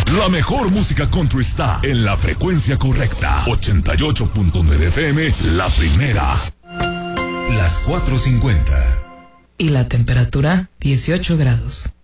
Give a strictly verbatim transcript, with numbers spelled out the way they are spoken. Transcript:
La mejor música country está en la frecuencia correcta. ochenta y ocho punto nueve F M, la primera. Las cuatro cincuenta. Y la temperatura, dieciocho grados.